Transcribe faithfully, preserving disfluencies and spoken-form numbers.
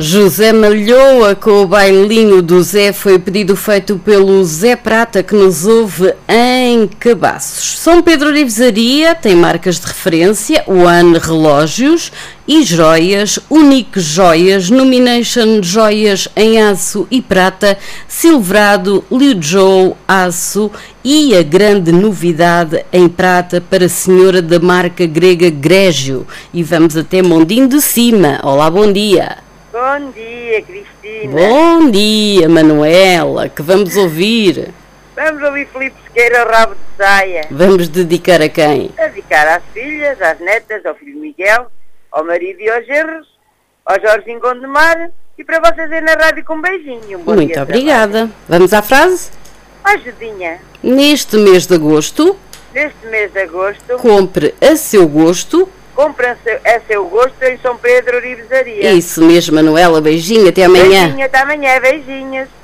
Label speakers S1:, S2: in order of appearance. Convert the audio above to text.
S1: José Malhoa com o bailinho do Zé foi pedido feito pelo Zé Prata, que nos ouve em Cabaços. São Pedro Orivesaria tem marcas de referência, One Relógios e Joias, Unique Joias, Nomination Joias em aço e prata, Silverado, Liu Joe, aço e a grande novidade em prata para a senhora da marca grega Grégio. E vamos até Mondinho de Cima. Olá, bom dia.
S2: Bom dia, Cristina.
S1: Bom dia, Manuela, que vamos ouvir?
S2: Vamos ouvir Filipe Sequeira, Rabo de Saia.
S1: Vamos dedicar a quem?
S2: A dedicar às filhas, às netas, ao filho Miguel, ao marido e aos genros, ao Jorginho Gondomar e para vocês aí na rádio com um beijinho. Um bom
S1: Muito
S2: dia,
S1: obrigada.
S2: Trabalho.
S1: Vamos à frase?
S2: Ajudinha.
S1: Neste mês de agosto,
S2: Neste mês de agosto,
S1: compre a seu gosto.
S2: compre a seu, a seu gosto em São Pedro Orivesaria.
S1: Isso mesmo, Manuela. Beijinho, até amanhã.
S2: Beijinho, até amanhã, beijinhos.